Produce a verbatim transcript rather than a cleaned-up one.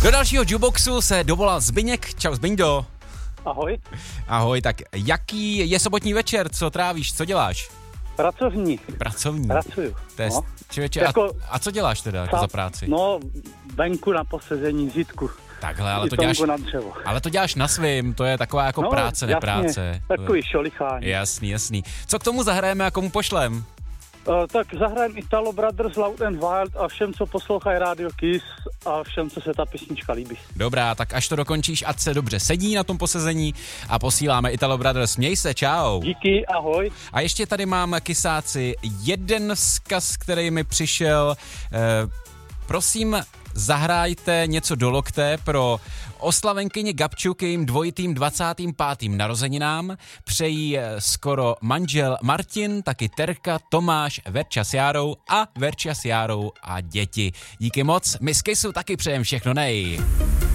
Do dalšího jukeboxu se dovolal Zbyněk. Čau Zbyňdo. Ahoj. Ahoj, tak jaký je sobotní večer, co trávíš, co děláš? Pracovní. Pracovní. Pracuju. To je, no. člověče, jako, a, a co děláš teda jako za práci? No, venku na posezení zítku. Takhle, ale to děláš, na dřevo. ale to děláš na svým, to je taková jako no, práce, jasně, nepráce. Takový šolichání. Jasný, jasný. Co k tomu zahrajeme a komu pošlem? Uh, tak zahrajem Italo Brothers Loud and Wild a všem, co poslouchají Radio Kiss a všem, co se ta písnička líbí. Dobrá, tak až to dokončíš, ať se dobře sedí na tom posezení a posíláme Italo Brothers. Měj se, čau. Díky, ahoj. A ještě tady mám, kysáci, jeden vzkaz, který mi přišel. Eh, prosím, zahrajte něco do lokte pro oslavenkyni Gabčuk jejím dvojitým dvacátým pátým narozeninám. Přejí skoro manžel Martin, taky Terka, Tomáš, Verča s Járou a Verča s Járou a děti. Díky moc, my z Kissu taky přejem všechno nej.